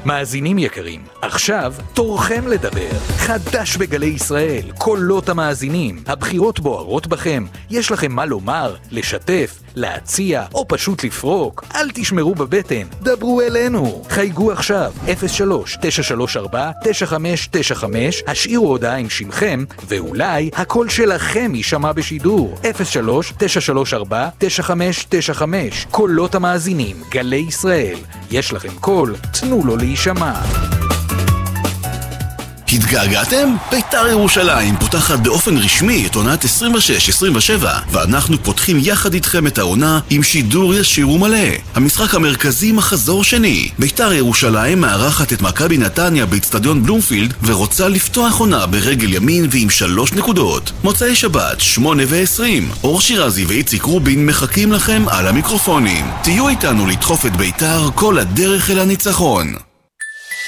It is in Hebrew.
מאזינים יקרים, עכשיו תורכם לדבר. חדש בגלי ישראל, קולות המאזינים. הבחירות בוערות בכם, יש לכם מה לומר, לשתף, להציע או פשוט לפרוק. אל תשמרו בבטן, דברו אלינו. חייגו עכשיו 03-934-9595, השאירו הודעה עם שמכם ואולי הקול שלכם יישמע בשידור. 03-934-9595, קולות המאזינים, גלי ישראל. יש לכם קול, תנו לו להישמע. התגעגעתם? בית"ר ירושלים פותחת באופן רשמי את עונת 26-27, ואנחנו פותחים יחד איתכם את העונה עם שידור ישיר ומלא. המשחק המרכזי מחזור שני. בית"ר ירושלים מארחת את מכבי נתניה באצטדיון בלומפילד ורוצה לפתוח עונה ברגל ימין ועם 3 נקודות. מוצאי שבת 8:20, אור שירזי ואיציק רובין מחכים לכם על המיקרופונים. תהיו איתנו לדחוף את בית"ר כל הדרך אל הניצחון.